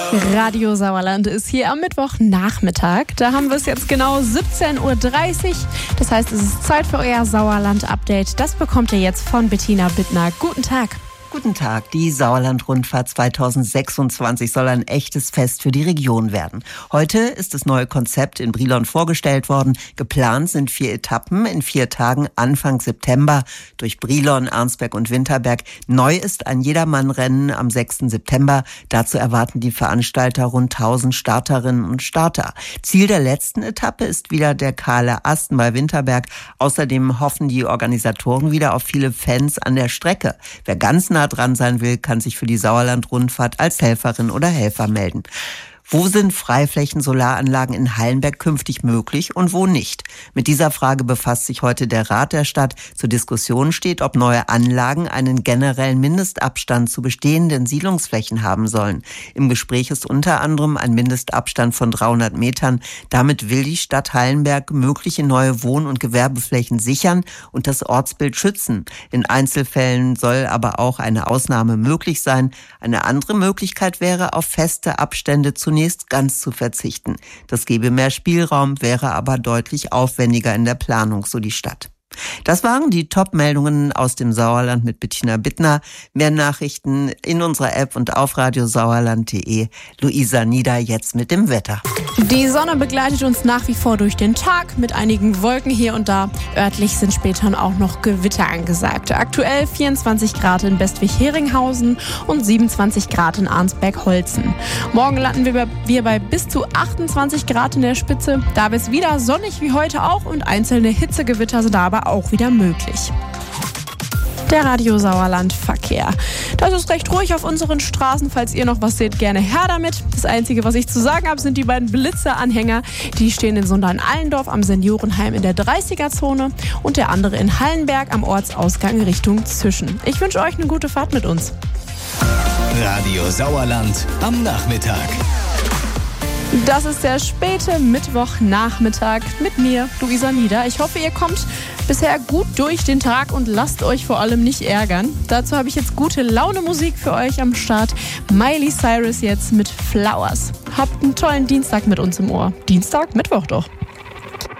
Radio Sauerland ist hier am Mittwochnachmittag. Da haben wir es jetzt genau 17.30 Uhr. Das heißt, es ist Zeit für euer Sauerland-Update. Das bekommt ihr jetzt von Bettina Bittner. Guten Tag. Guten Tag. Die Sauerland-Rundfahrt 2026 soll ein echtes Fest für die Region werden. Heute ist das neue Konzept in Brilon vorgestellt worden. Geplant sind 4 Etappen in 4 Tagen Anfang September durch Brilon, Arnsberg und Winterberg. Neu ist ein Jedermannrennen am 6. September. Dazu erwarten die Veranstalter rund 1000 Starterinnen und Starter. Ziel der letzten Etappe ist wieder der kahle Asten bei Winterberg. Außerdem hoffen die Organisatoren wieder auf viele Fans an der Strecke. Wer ganz nah dran sein will, kann sich für die Sauerland-Rundfahrt als Helferin oder Helfer melden. Wo sind Freiflächen-Solaranlagen in Hallenberg künftig möglich und wo nicht? Mit dieser Frage befasst sich heute der Rat der Stadt. Zur Diskussion steht, ob neue Anlagen einen generellen Mindestabstand zu bestehenden Siedlungsflächen haben sollen. Im Gespräch ist unter anderem ein Mindestabstand von 300 Metern. Damit will die Stadt Hallenberg mögliche neue Wohn- und Gewerbeflächen sichern und das Ortsbild schützen. In Einzelfällen soll aber auch eine Ausnahme möglich sein. Eine andere Möglichkeit wäre, auf feste Abstände zunächst ganz zu verzichten. Das gäbe mehr Spielraum, wäre aber deutlich aufwendiger in der Planung, so die Stadt. Das waren die Top-Meldungen aus dem Sauerland mit Bettina Bittner. Mehr Nachrichten in unserer App und auf radiosauerland.de. Luisa Nieder jetzt mit dem Wetter. Die Sonne begleitet uns nach wie vor durch den Tag mit einigen Wolken hier und da. Örtlich sind später auch noch Gewitter angesagt. Aktuell 24 Grad in Bestwig-Heringhausen und 27 Grad in Arnsberg-Holzen. Morgen landen wir bei bis zu 28 Grad in der Spitze. Da wird es wieder sonnig wie heute auch und einzelne Hitzegewitter sind da aber auch wieder möglich. Der Radio Sauerland Verkehr. Das ist recht ruhig auf unseren Straßen. Falls ihr noch was seht, gerne her damit. Das Einzige, was ich zu sagen habe, sind die beiden Blitzer-Anhänger. Die stehen in Sundern-Allendorf am Seniorenheim in der 30er-Zone und der andere in Hallenberg am Ortsausgang Richtung Zischen. Ich wünsche euch eine gute Fahrt mit uns. Radio Sauerland am Nachmittag. Das ist der späte Mittwochnachmittag mit mir, Luisa Nieder. Ich hoffe, ihr kommt bisher gut durch den Tag und lasst euch vor allem nicht ärgern. Dazu habe ich jetzt gute Laune-Musik für euch am Start. Miley Cyrus jetzt mit Flowers. Habt einen tollen Dienstag mit uns im Ohr. Dienstag? Mittwoch doch.